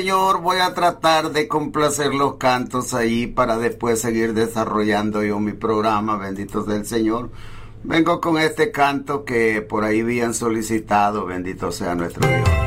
Señor, voy a tratar de complacer los cantos ahí para después seguir desarrollando yo mi programa, bendito sea el Señor. Vengo con este canto que por ahí habían solicitado, bendito sea nuestro Dios.